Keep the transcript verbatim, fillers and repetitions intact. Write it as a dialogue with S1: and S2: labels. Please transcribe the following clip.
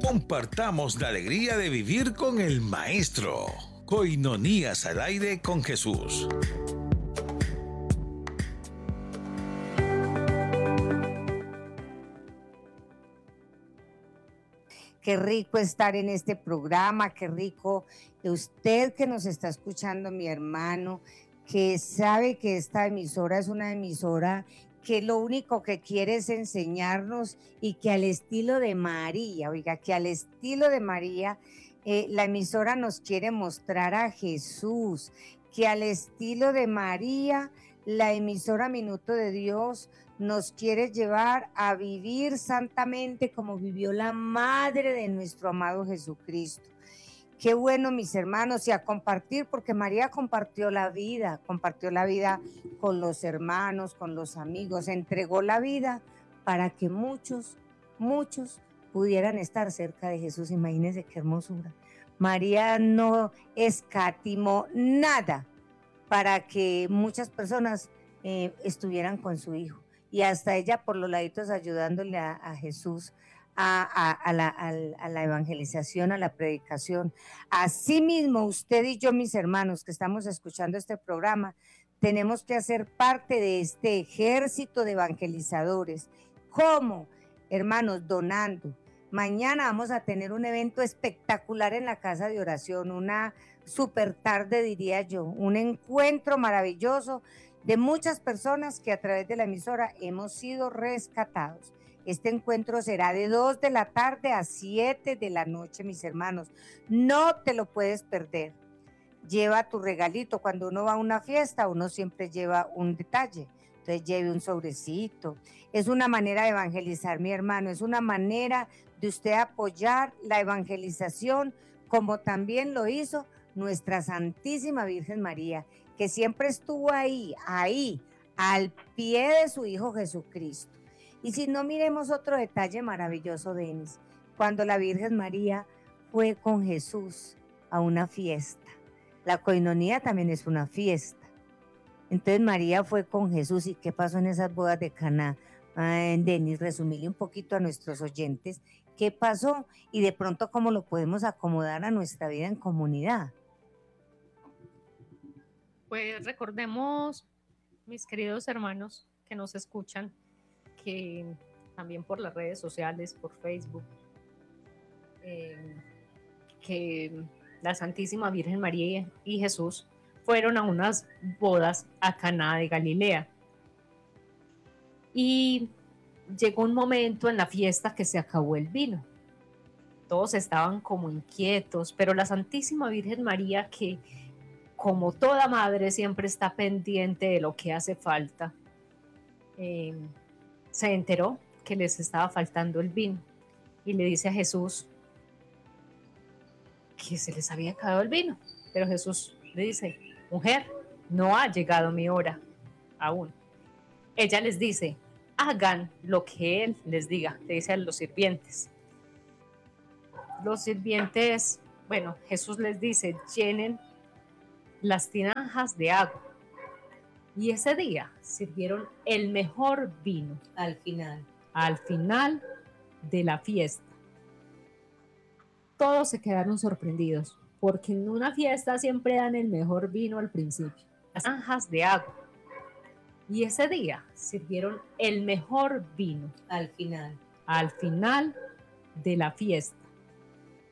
S1: Compartamos la alegría de vivir con el Maestro. Coinonías al aire con Jesús.
S2: Qué rico estar en este programa, qué rico usted que nos está escuchando, mi hermano, que sabe que esta emisora es una emisora que lo único que quiere es enseñarnos y que al estilo de María, oiga, que al estilo de María, eh, la emisora nos quiere mostrar a Jesús, que al estilo de María, la emisora Minuto de Dios nos quiere llevar a vivir santamente como vivió la madre de nuestro amado Jesucristo. Qué bueno, mis hermanos, y a compartir, porque María compartió la vida, compartió la vida con los hermanos, con los amigos, entregó la vida para que muchos, muchos pudieran estar cerca de Jesús. Imagínense qué hermosura. María no escatimó nada para que muchas personas eh, estuvieran con su hijo. Y hasta ella por los laditos ayudándole a, a Jesús a, a, a, la, a, a la evangelización, a la predicación. Asimismo, usted y yo, mis hermanos, que estamos escuchando este programa, tenemos que hacer parte de este ejército de evangelizadores. ¿Cómo? Hermanos, donando. Mañana vamos a tener un evento espectacular en la casa de oración, una super tarde diría yo, un encuentro maravilloso de muchas personas que a través de la emisora hemos sido rescatados. Este encuentro será de dos de la tarde a siete de la noche, mis hermanos. No te lo puedes perder. Lleva tu regalito. Cuando uno va a una fiesta, uno siempre lleva un detalle. Entonces lleve un sobrecito. Es una manera de evangelizar, mi hermano. Es una manera de usted apoyar la evangelización, como también lo hizo nuestra Santísima Virgen María, que siempre estuvo ahí, ahí, al pie de su Hijo Jesucristo. Y si no, miremos otro detalle maravilloso, Denis, cuando la Virgen María fue con Jesús a una fiesta. La coinonía también es una fiesta. Entonces María fue con Jesús. ¿Y qué pasó en esas bodas de Caná? Ay, Denis, resumile un poquito a nuestros oyentes qué pasó y de pronto cómo lo podemos acomodar a nuestra vida en comunidad.
S3: Pues recordemos, mis queridos hermanos que nos escuchan, que también por las redes sociales, por Facebook, eh, que la Santísima Virgen María y Jesús fueron a unas bodas a Caná de Galilea. Y llegó un momento en la fiesta que se acabó el vino. Todos estaban como inquietos, pero la Santísima Virgen María, que como toda madre siempre está pendiente de lo que hace falta, eh, se enteró que les estaba faltando el vino y le dice a Jesús que se les había acabado el vino. Pero Jesús le dice: mujer, no ha llegado mi hora aún. Ella les dice: hagan lo que Él les diga, le dice a los sirvientes. Los sirvientes, bueno, Jesús les dice: llenen las tinajas de agua. Y ese día sirvieron el mejor vino.
S2: Al final.
S3: Al final de la fiesta. Todos se quedaron sorprendidos, porque en una fiesta siempre dan el mejor vino al principio. Las tinajas de agua. Y ese día sirvieron el mejor vino.
S2: Al final.
S3: Al final de la fiesta.